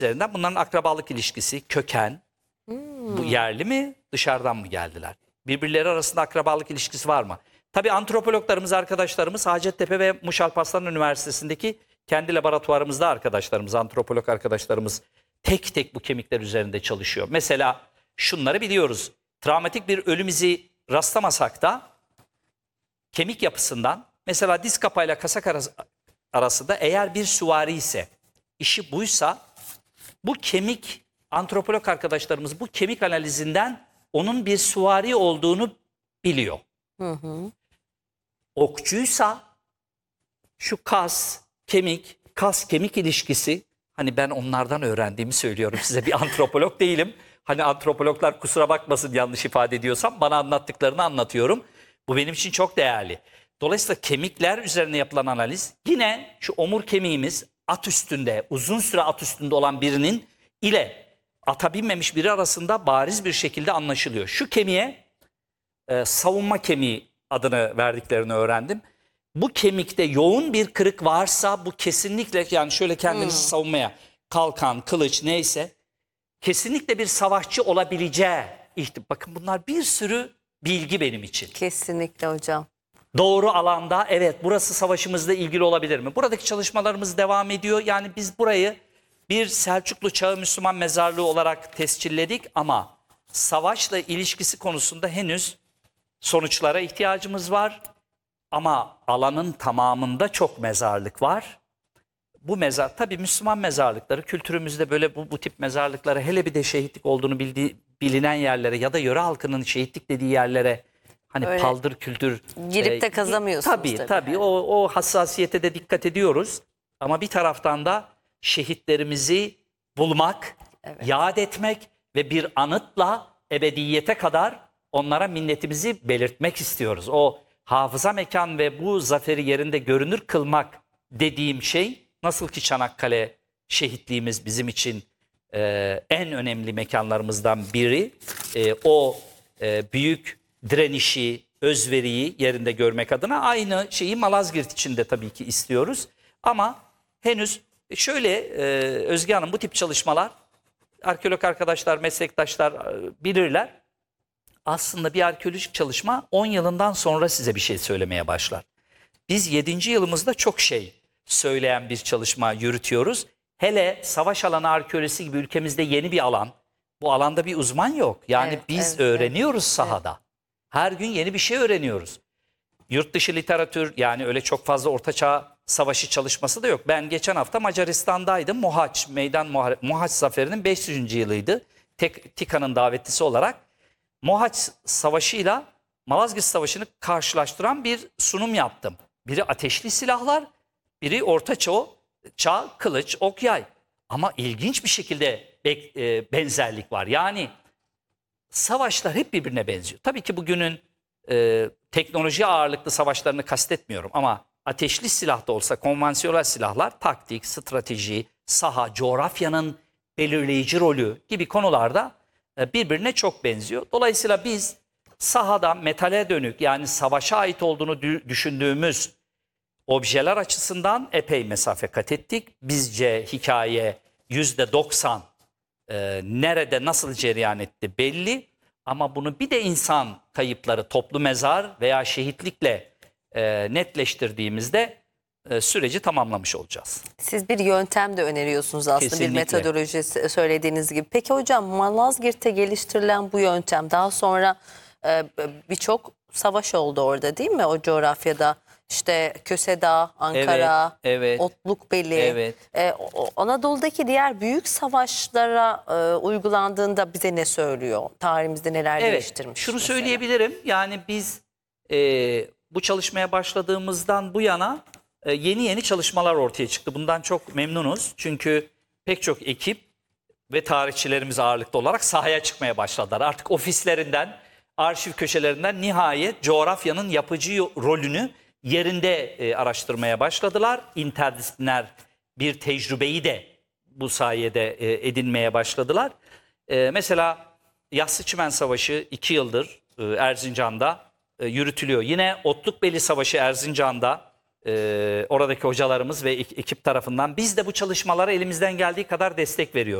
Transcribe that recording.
üzerinden bunların akrabalık ilişkisi, köken, bu yerli mi, dışarıdan mı geldiler? Birbirleri arasında akrabalık ilişkisi var mı? Tabii antropologlarımız, arkadaşlarımız Hacettepe ve Muş Alparslan Üniversitesi'ndeki kendi laboratuvarımızda arkadaşlarımız, antropolog arkadaşlarımız tek tek bu kemikler üzerinde çalışıyor. Mesela şunları biliyoruz. Travmatik bir ölüm izi rastlamasak da kemik yapısından, mesela diz kapağıyla kasak arasında eğer bir süvari ise, işi buysa, bu kemik, antropolog arkadaşlarımız bu kemik analizinden onun bir süvari olduğunu biliyor. Okçuysa şu kas kemik ilişkisi, hani ben onlardan öğrendiğimi söylüyorum size, bir antropolog değilim. Hani antropologlar kusura bakmasın yanlış ifade ediyorsam, bana anlattıklarını anlatıyorum. Bu benim için çok değerli. Dolayısıyla kemikler üzerine yapılan analiz, yine şu omur kemiğimiz at üstünde, uzun süre at üstünde olan birinin ile ata binmemiş biri arasında bariz bir şekilde anlaşılıyor. Şu kemiğe savunma kemiği adını verdiklerini öğrendim. Bu kemikte yoğun bir kırık varsa bu kesinlikle, yani şöyle kendinizi savunmaya, kalkan, kılıç neyse, kesinlikle bir savaşçı olabileceği bakın bunlar bir sürü bilgi benim için. Kesinlikle hocam. Doğru alanda, evet, burası savaşımızla ilgili olabilir mi? Buradaki çalışmalarımız devam ediyor. Yani biz burayı bir Selçuklu Çağı Müslüman mezarlığı olarak tescilledik ama savaşla ilişkisi konusunda henüz sonuçlara ihtiyacımız var. Ama alanın tamamında çok mezarlık var. Bu mezar, tabii Müslüman mezarlıkları kültürümüzde böyle bu tip mezarlıklara, hele bir de şehitlik olduğunu bilinen yerlere ya da yöre halkının şehitlik dediği yerlere, hani öyle paldır küldür girip de kazamıyorsunuz tabii. O hassasiyete de dikkat ediyoruz. Ama bir taraftan da şehitlerimizi bulmak, yad etmek ve bir anıtla ebediyete kadar onlara minnetimizi belirtmek istiyoruz. O hafıza mekan ve bu zaferi yerinde görünür kılmak dediğim şey, nasıl ki Çanakkale şehitliğimiz bizim için en önemli mekanlarımızdan biri, o büyük direnişi, özveriyi yerinde görmek adına, aynı şeyi Malazgirt için de tabii ki istiyoruz. Ama henüz şöyle Özge Hanım, bu tip çalışmalar arkeolog arkadaşlar, meslektaşlar bilirler. Aslında bir arkeolojik çalışma 10 yılından sonra size bir şey söylemeye başlar. Biz 7. yılımızda çok şey söyleyen bir çalışma yürütüyoruz. Hele savaş alanı arkeolojisi gibi ülkemizde yeni bir alan. Bu alanda bir uzman yok. Yani biz öğreniyoruz sahada. Her gün yeni bir şey öğreniyoruz. Yurt dışı literatür, yani öyle çok fazla ortaçağ savaşı çalışması da yok. Ben geçen hafta Macaristan'daydım. Mohaç Zaferi'nin 500. yılıydı. TİKA'nın davetlisi olarak. Mohaç Savaşı'yla Malazgirt Savaşı'nı karşılaştıran bir sunum yaptım. Biri ateşli silahlar, biri orta çağ kılıç, ok, yay. Ama ilginç bir şekilde benzerlik var. Yani savaşlar hep birbirine benziyor. Tabii ki bugünün teknoloji ağırlıklı savaşlarını kastetmiyorum ama ateşli silah da olsa, konvansiyonel silahlar, taktik, strateji, saha, coğrafyanın belirleyici rolü gibi konularda birbirine çok benziyor. Dolayısıyla biz sahada metale dönük, yani savaşa ait olduğunu düşündüğümüz objeler açısından epey mesafe kat ettik. Bizce hikaye %90 nerede nasıl cereyan etti belli. Ama bunu bir de insan kayıpları, toplu mezar veya şehitlikle netleştirdiğimizde süreci tamamlamış olacağız. Siz bir yöntem de öneriyorsunuz aslında. Kesinlikle. Bir metodoloji söylediğiniz gibi. Peki hocam, Malazgirt'te geliştirilen bu yöntem daha sonra birçok savaş oldu orada değil mi, o coğrafyada? İşte Köse Dağı, Ankara, Otlukbeli. Evet. Anadolu'daki diğer büyük savaşlara uygulandığında bize ne söylüyor? Tarihimizde neler değiştirmiş? Şunu mesela söyleyebilirim. Yani biz bu çalışmaya başladığımızdan bu yana yeni çalışmalar ortaya çıktı. Bundan çok memnunuz. Çünkü pek çok ekip ve tarihçilerimiz ağırlıklı olarak sahaya çıkmaya başladılar. Artık ofislerinden, arşiv köşelerinden nihayet coğrafyanın yapıcı rolünü yerinde araştırmaya başladılar. İnterdisipliner bir tecrübeyi de bu sayede edinmeye başladılar. Mesela Yassıçımen Savaşı 2 yıldır Erzincan'da yürütülüyor. Yine Otlukbeli Savaşı Erzincan'da oradaki hocalarımız ve ekip tarafından biz de bu çalışmalara elimizden geldiği kadar destek veriyoruz.